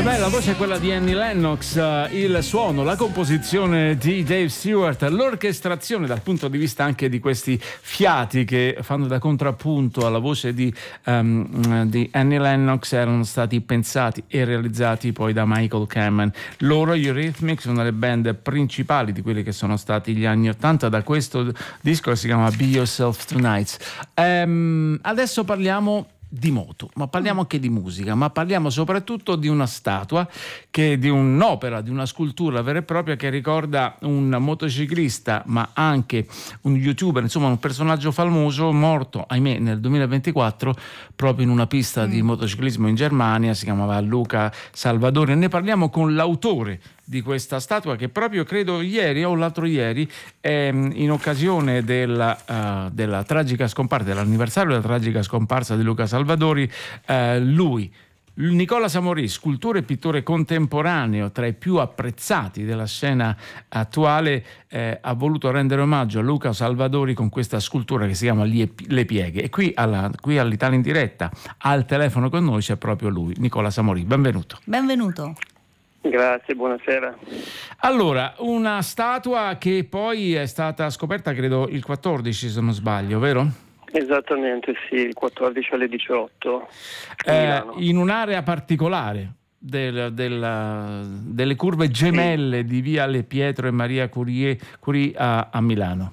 beh, la voce è quella di Annie Lennox, il suono, la composizione di Dave Stewart, l'orchestrazione dal punto di vista anche di questi fiati che fanno da contrappunto alla voce di Annie Lennox erano stati pensati e realizzati poi da Michael Kamen. Loro, gli Eurythmics, una delle band principali di quelli che sono stati gli anni '80 da questo disco che si chiama Be Yourself Tonight. Adesso parliamo di moto, ma parliamo anche di musica, ma parliamo soprattutto di una statua, che di un'opera, di una scultura vera e propria che ricorda un motociclista ma anche un youtuber, insomma un personaggio famoso morto, ahimè, nel 2024 proprio in una pista di motociclismo in Germania. Si chiamava Luca Salvadori e ne parliamo con l'autore di questa statua che proprio credo ieri o l'altro ieri, in occasione della tragica scomparsa, dell'anniversario della tragica scomparsa di Luca Salvadori, lui, Nicola Samorì, scultore e pittore contemporaneo tra i più apprezzati della scena attuale, ha voluto rendere omaggio a Luca Salvadori con questa scultura che si chiama Le Pieghe. E qui all'Italia in diretta al telefono con noi c'è proprio lui, Nicola Samorì. Benvenuto. Benvenuto. Grazie, buonasera. Allora, una statua che poi è stata scoperta credo il 14, se non sbaglio, vero? Esattamente, sì, il 14 alle 18. In un'area particolare delle curve gemelle di Viale Pietro e Maria Curie a Milano.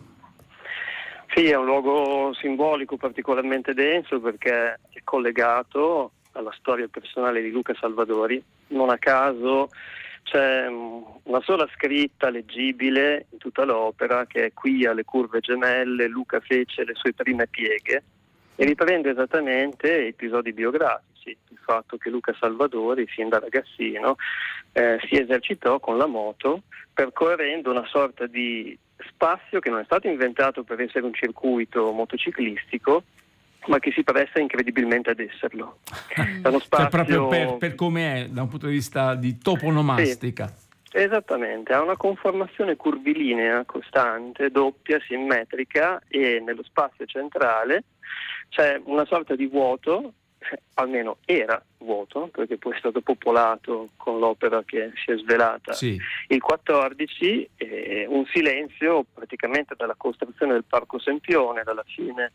Sì, è un luogo simbolico particolarmente denso perché è collegato alla storia personale di Luca Salvadori. Non a caso c'è una sola scritta leggibile in tutta l'opera, che è: qui alle curve gemelle Luca fece le sue prime pieghe, e riprende esattamente episodi biografici, il fatto che Luca Salvadori fin da ragazzino si esercitò con la moto percorrendo una sorta di spazio che non è stato inventato per essere un circuito motociclistico, ma che si presta incredibilmente ad esserlo. È uno spazio... Cioè proprio per come è da un punto di vista di toponomastica. Sì, esattamente, ha una conformazione curvilinea costante, doppia, simmetrica, e nello spazio centrale c'è una sorta di vuoto, almeno era vuoto, perché poi è stato popolato con l'opera che si è svelata il 14, un silenzio praticamente dalla costruzione del Parco Sempione dalla fine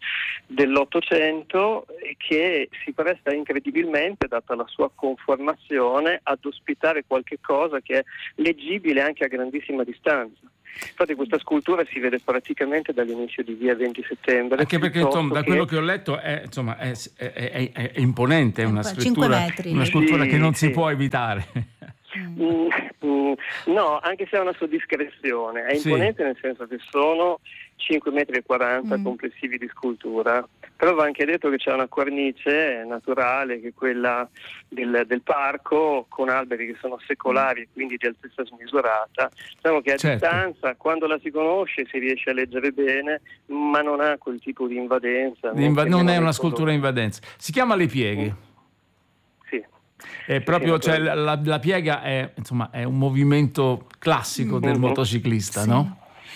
dell'800, che si presta incredibilmente, data la sua conformazione, ad ospitare qualche cosa che è leggibile anche a grandissima distanza. Infatti questa scultura si vede praticamente dall'inizio di via 20 settembre. Anche perché insomma, da quello che ho letto è imponente, è una scultura che non si può evitare. No, anche se ha una sua discrezione, è imponente nel senso che sono 5,40 metri complessivi di scultura, però va anche detto che c'è una cornice naturale, che è quella del parco, con alberi che sono secolari e quindi di altezza smisurata. Diciamo che a distanza, quando la si conosce, si riesce a leggere bene, ma non ha quel tipo di invadenza. Non è una scultura invadenza. Si chiama Le Pieghe. È proprio, cioè, la piega è un movimento classico del motociclista, no?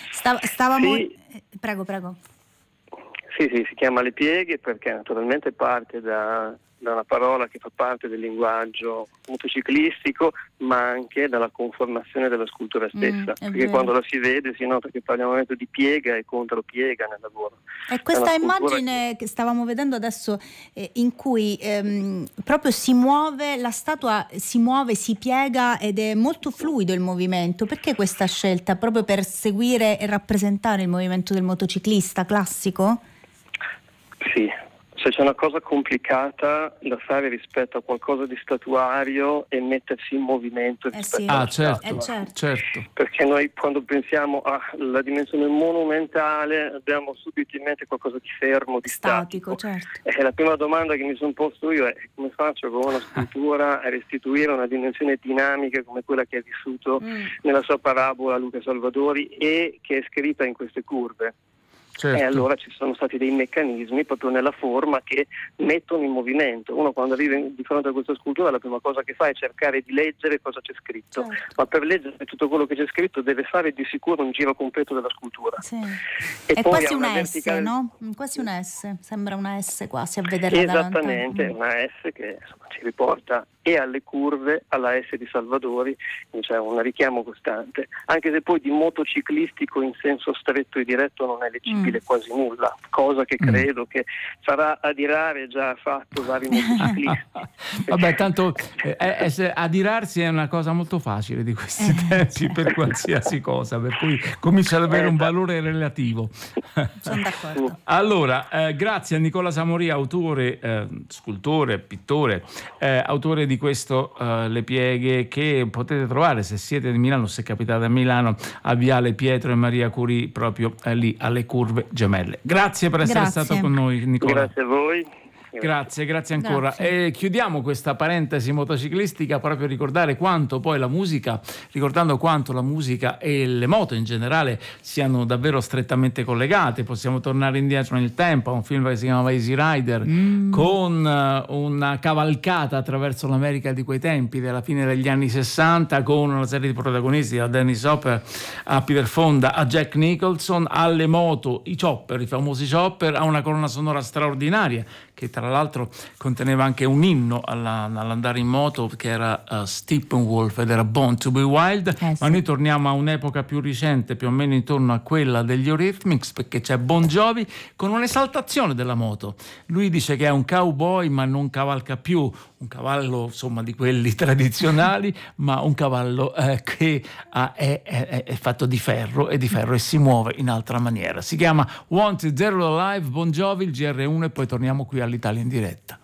Prego. Sì, si chiama Le Pieghe perché naturalmente parte da una parola che fa parte del linguaggio motociclistico, ma anche dalla conformazione della scultura stessa, perché quando la si vede si nota che parliamo di piega e contropiega nel lavoro. E questa immagine che stavamo vedendo adesso, in cui proprio si muove, la statua si muove, si piega ed è molto fluido il movimento. Perché questa scelta? Proprio per seguire e rappresentare il movimento del motociclista classico? Sì. Se c'è una cosa complicata da fare rispetto a qualcosa di statuario e mettersi in movimento rispetto alla statua. Certo. Perché noi quando pensiamo alla dimensione monumentale abbiamo subito in mente qualcosa di fermo, di statico. Certo. La prima domanda che mi sono posto io è: come faccio con una scultura a restituire una dimensione dinamica come quella che ha vissuto nella sua parabola Luca Salvadori e che è scritta in queste curve? Certo. E allora ci sono stati dei meccanismi proprio nella forma che mettono in movimento. Uno quando arriva di fronte a questa scultura la prima cosa che fa è cercare di leggere cosa c'è scritto, Certo. ma per leggere tutto quello che c'è scritto deve fare di sicuro un giro completo della scultura. Sì. E È poi quasi ha una una S, verticale- no? Quasi una S, sembra una S quasi a vederla da lontano. Esattamente, una S che insomma, ci riporta e alle curve, alla S di Salvadori, quindi c'è un richiamo costante, anche se poi di motociclistico in senso stretto e diretto non è leggibile quasi nulla, cosa che credo che farà adirare già fatto vari motociclisti. Vabbè, tanto adirarsi è una cosa molto facile di questi tempi per qualsiasi cosa, per cui comincia ad avere un valore relativo. Sono d'accordo. Allora, grazie a Nicola Samoria, autore, scultore, pittore, autore di questo Le Pieghe, che potete trovare se siete di Milano, se capitate a Milano, a Viale Pietro e Maria Curie, proprio lì alle Curve Gemelle. Grazie per essere stato con noi, Nicola. Grazie a voi. Grazie ancora. Grazie. E chiudiamo questa parentesi motociclistica proprio ricordando quanto la musica e le moto in generale siano davvero strettamente collegate. Possiamo tornare indietro nel tempo a un film che si chiamava Easy Rider, con una cavalcata attraverso l'America di quei tempi, della fine degli anni 60, con una serie di protagonisti, da Dennis Hopper a Peter Fonda a Jack Nicholson, alle moto, i famosi chopper, a una colonna sonora straordinaria che tra l'altro conteneva anche un inno all'andare in moto, che era Steppenwolf ed era Born to be Wild. Sì. Ma noi torniamo a un'epoca più recente, più o meno intorno a quella degli Eurythmics, perché c'è Bon Jovi con un'esaltazione della moto. Lui dice che è un cowboy ma non cavalca più un cavallo, insomma, di quelli tradizionali, ma un cavallo che è fatto di ferro e si muove in altra maniera. Si chiama Wanted Zero Alive, Bon Jovi, il GR1, e poi torniamo qui all'Italia in diretta.